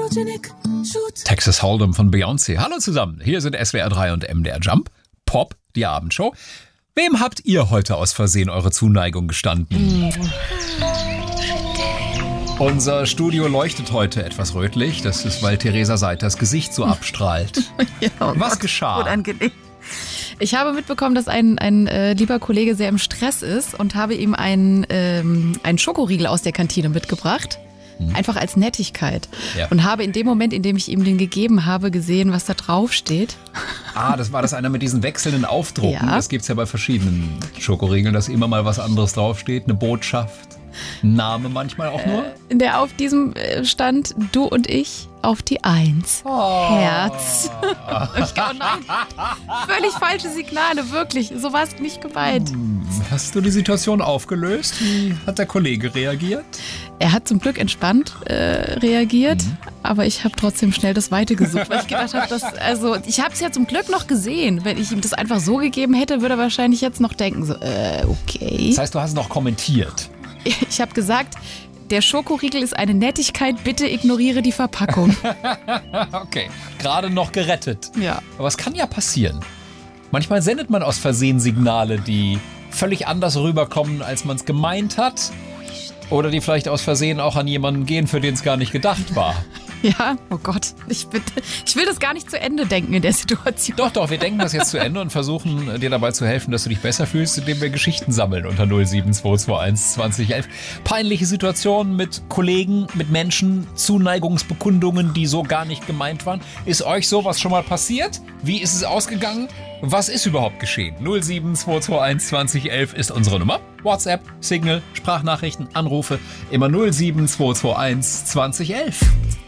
Texas Hold'em von Beyoncé. Hallo zusammen, hier sind SWR 3 und MDR Jump. Pop, die Abendshow. Wem habt ihr heute aus Versehen eure Zuneigung gestanden? Unser Studio leuchtet heute etwas rötlich. Das ist, weil Theresa Seiters Gesicht so abstrahlt. Ja, Was geschah? Unangenehm. Ich habe mitbekommen, dass ein lieber Kollege sehr im Stress ist und habe ihm einen Schokoriegel aus der Kantine mitgebracht. Einfach als Nettigkeit. Ja. Und habe in dem Moment, in dem ich ihm den gegeben habe, gesehen, was da drauf steht. Das war das einer mit diesen wechselnden Aufdrucken. Ja. Das gibt's ja bei verschiedenen Schokoriegeln, dass immer mal was anderes draufsteht. Eine Botschaft, ein Name manchmal auch nur. Der auf diesem stand, du und ich auf die 1. Herz. Ich oh nein, völlig falsche Signale, wirklich. So war es nicht gemeint. Hast du die Situation aufgelöst? Wie hat der Kollege reagiert? Er hat zum Glück entspannt reagiert, aber ich habe trotzdem schnell das Weite gesucht, weil ich gedacht habe, ich habe es ja zum Glück noch gesehen. Wenn ich ihm das einfach so gegeben hätte, würde er wahrscheinlich jetzt noch denken, okay. Das heißt, du hast noch kommentiert. Ich habe gesagt, der Schokoriegel ist eine Nettigkeit, bitte ignoriere die Verpackung. Okay, gerade noch gerettet. Ja. Aber es kann ja passieren. Manchmal sendet man aus Versehen Signale, die völlig anders rüberkommen, als man es gemeint hat. Oder die vielleicht aus Versehen auch an jemanden gehen, für den es gar nicht gedacht war. Ja, oh Gott, ich will das gar nicht zu Ende denken in der Situation. Doch, wir denken das jetzt zu Ende und versuchen dir dabei zu helfen, dass du dich besser fühlst, indem wir Geschichten sammeln unter 07221 2011. Peinliche Situationen mit Kollegen, mit Menschen, Zuneigungsbekundungen, die so gar nicht gemeint waren. Ist euch sowas schon mal passiert? Wie ist es ausgegangen? Was ist überhaupt geschehen? 07221 2011 ist unsere Nummer. WhatsApp, Signal, Sprachnachrichten, Anrufe, immer 07221 2011.